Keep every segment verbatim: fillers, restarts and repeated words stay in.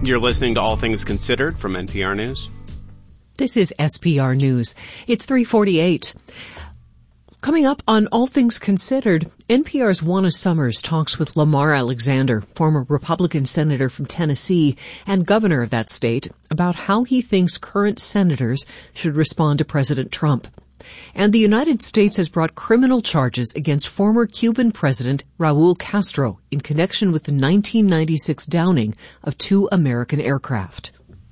You're listening to All Things Considered from N P R News. This is S P R News. It's three forty-eight. Coming up on All Things Considered, N P R's Juana Summers talks with Lamar Alexander, former Republican senator from Tennessee and governor of that state, about how he thinks current senators should respond to President Trump. And the United States has brought criminal charges against former Cuban President Raul Castro in connection with the nineteen ninety-six downing of two American aircraft.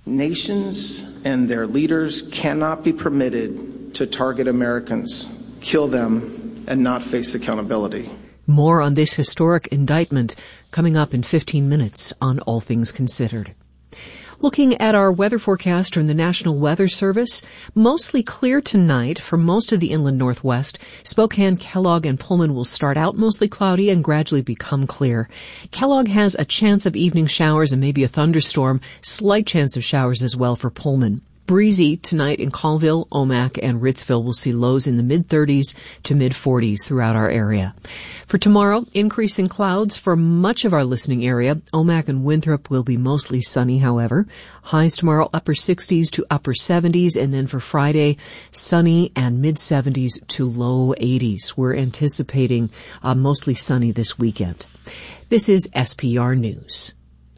Nations and their leaders cannot be permitted to target Americans, kill them, and not face accountability. More on this historic indictment coming up in fifteen minutes on All Things Considered. Looking at our weather forecast from the National Weather Service, mostly clear tonight for most of the inland northwest. Spokane, Kellogg, and Pullman will start out mostly cloudy and gradually become clear. Kellogg has a chance of evening showers and maybe a thunderstorm, slight chance of showers as well for Pullman. Breezy tonight in Colville, Omak, and Ritzville. We'll see lows in the mid-thirties to mid-forties throughout our area. For tomorrow, increasing clouds for much of our listening area. Omak and Winthrop will be mostly sunny, however. Highs tomorrow, upper sixties to upper seventies, and then for Friday, sunny and mid-seventies to low eighties. We're anticipating uh, mostly sunny this weekend. This is S P R News.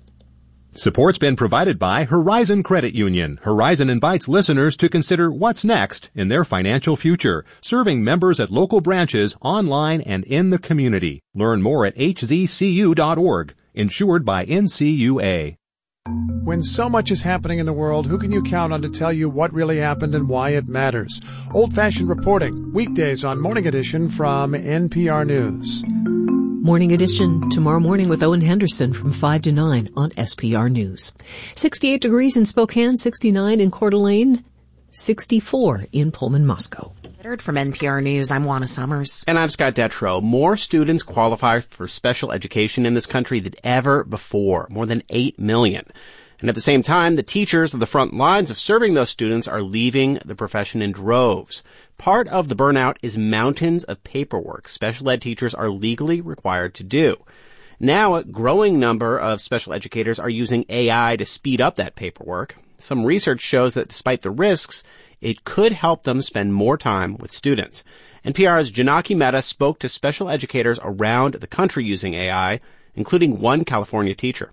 Support's been provided by Horizon Credit Union. Horizon invites listeners to consider what's next in their financial future, serving members at local branches, online, and in the community. Learn more at h z c u dot org. Insured by N C U A. When so much is happening in the world, who can you count on to tell you what really happened and why it matters? Old-fashioned reporting, weekdays on Morning Edition from N P R News. Morning Edition tomorrow morning with Owen Henderson from five to nine on S P R News. sixty-eight degrees in Spokane, sixty-nine in Coeur d'Alene, sixty-four in Pullman, Moscow. From N P R News, I'm Juana Summers. And I'm Scott Detrow. More students qualify for special education in this country than ever before, more than eight million. And at the same time, the teachers on the front lines of serving those students are leaving the profession in droves. Part of the burnout is mountains of paperwork special ed teachers are legally required to do. Now, a growing number of special educators are using A I to speed up that paperwork. Some research shows that despite the risks, it could help them spend more time with students. N P R's Janaki Mehta spoke to special educators around the country using A I, including one California teacher.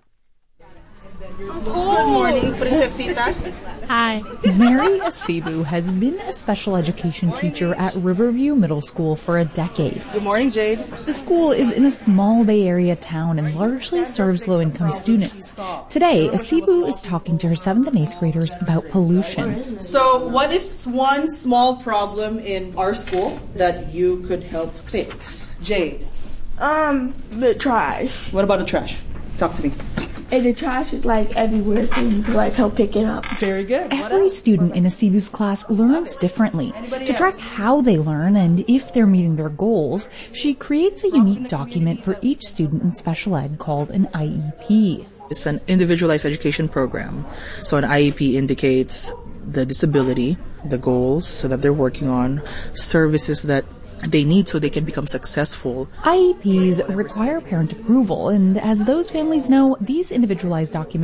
Good morning, Princesita. Hi. Mary Asibu has been a special education teacher at Riverview Middle School for a decade. Good morning, Jade. The school is in a small Bay Area town and largely serves low-income students. Today, Asibu is talking to her seventh and eighth graders about pollution. So, what is one small problem in our school that you could help fix? Jade. Um, the trash. What about the trash? Talk to me. And the trash is like everywhere, so you can like help pick it up. Very good. Every student in Asibu's class learns differently. Anybody to track else? how they learn and if they're meeting their goals, she creates a unique document for each student in special ed called an I E P. It's an individualized education program. So an I E P indicates the disability, the goals that they're working on, services that they need so they can become successful. I E Ps require parent approval, and as those families know, these individualized documents